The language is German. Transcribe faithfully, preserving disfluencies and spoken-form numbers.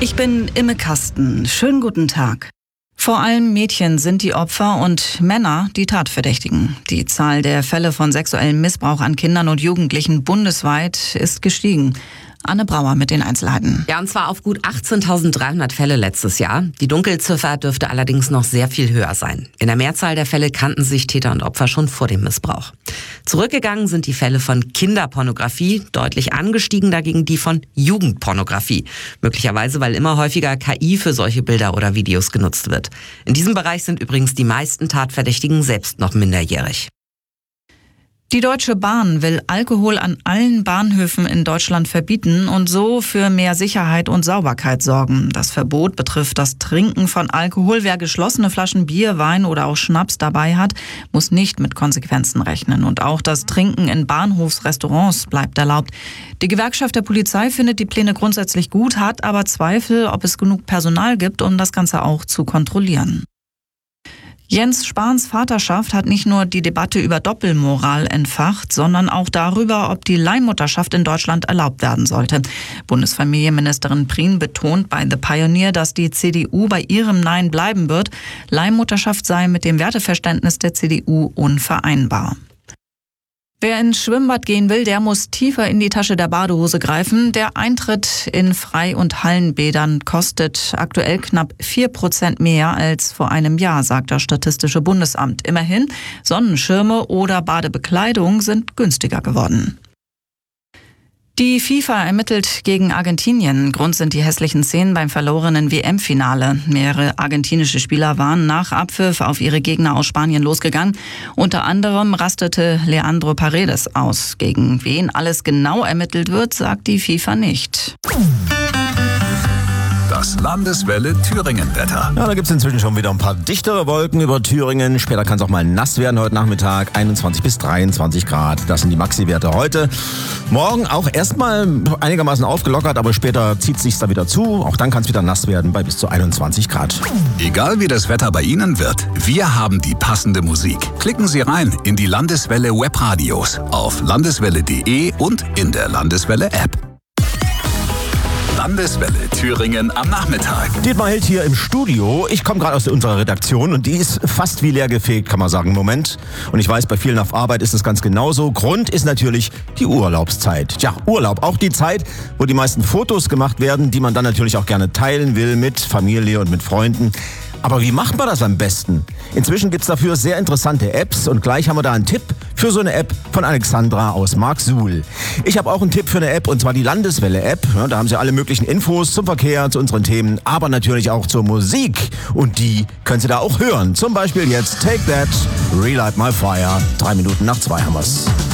Ich bin Imme Kasten. Schönen guten Tag. Vor allem Mädchen sind die Opfer und Männer die Tatverdächtigen. Die Zahl der Fälle von sexuellem Missbrauch an Kindern und Jugendlichen bundesweit ist gestiegen. Anne Brauer mit den Einzelheiten. Ja, und zwar auf gut achtzehntausenddreihundert Fälle letztes Jahr. Die Dunkelziffer dürfte allerdings noch sehr viel höher sein. In der Mehrzahl der Fälle kannten sich Täter und Opfer schon vor dem Missbrauch. Zurückgegangen sind die Fälle von Kinderpornografie, deutlich angestiegen dagegen die von Jugendpornografie. Möglicherweise, weil immer häufiger K I für solche Bilder oder Videos genutzt wird. In diesem Bereich sind übrigens die meisten Tatverdächtigen selbst noch minderjährig. Die Deutsche Bahn will Alkohol an allen Bahnhöfen in Deutschland verbieten und so für mehr Sicherheit und Sauberkeit sorgen. Das Verbot betrifft das Trinken von Alkohol. Wer geschlossene Flaschen Bier, Wein oder auch Schnaps dabei hat, muss nicht mit Konsequenzen rechnen. Und auch das Trinken in Bahnhofsrestaurants bleibt erlaubt. Die Gewerkschaft der Polizei findet die Pläne grundsätzlich gut, hat aber Zweifel, ob es genug Personal gibt, um das Ganze auch zu kontrollieren. Jens Spahns Vaterschaft hat nicht nur die Debatte über Doppelmoral entfacht, sondern auch darüber, ob die Leihmutterschaft in Deutschland erlaubt werden sollte. Bundesfamilienministerin Prien betont bei The Pioneer, dass die C D U bei ihrem Nein bleiben wird. Leihmutterschaft sei mit dem Werteverständnis der C D U unvereinbar. Wer ins Schwimmbad gehen will, der muss tiefer in die Tasche der Badehose greifen. Der Eintritt in Frei- und Hallenbädern kostet aktuell knapp vier Prozent mehr als vor einem Jahr, sagt das Statistische Bundesamt. Immerhin, Sonnenschirme oder Badebekleidung sind günstiger geworden. Die FIFA ermittelt gegen Argentinien. Grund sind die hässlichen Szenen beim verlorenen W M-Finale. Mehrere argentinische Spieler waren nach Abpfiff auf ihre Gegner aus Spanien losgegangen. Unter anderem rastete Leandro Paredes aus. Gegen wen alles genau ermittelt wird, sagt die FIFA nicht. Das Landeswelle Thüringen-Wetter. Ja, da gibt es inzwischen schon wieder ein paar dichtere Wolken über Thüringen. Später kann es auch mal nass werden heute Nachmittag. einundzwanzig bis dreiundzwanzig Grad. Das sind die Maxi-Werte heute. Morgen auch erstmal einigermaßen aufgelockert, aber später zieht es sich da wieder zu. Auch dann kann es wieder nass werden bei bis zu einundzwanzig Grad. Egal wie das Wetter bei Ihnen wird, wir haben die passende Musik. Klicken Sie rein in die Landeswelle Webradios auf landeswelle punkt de und in der Landeswelle-App. Landeswelle Thüringen am Nachmittag. Dietmar Held hier im Studio. Ich komme gerade aus unserer Redaktion und die ist fast wie leer gefegt, kann man sagen, im Moment. Und ich weiß, bei vielen auf Arbeit ist es ganz genauso. Grund ist natürlich die Urlaubszeit. Tja, Urlaub, auch die Zeit, wo die meisten Fotos gemacht werden, die man dann natürlich auch gerne teilen will mit Familie und mit Freunden. Aber wie macht man das am besten? Inzwischen gibt's dafür sehr interessante Apps und gleich haben wir da einen Tipp für so eine App von Alexandra aus Marksuhl. Ich habe auch einen Tipp für eine App und zwar die Landeswelle-App. Ja, da haben Sie alle möglichen Infos zum Verkehr, zu unseren Themen, aber natürlich auch zur Musik. Und die können Sie da auch hören. Zum Beispiel jetzt Take That, Relight My Fire. Drei Minuten nach zwei haben wir's.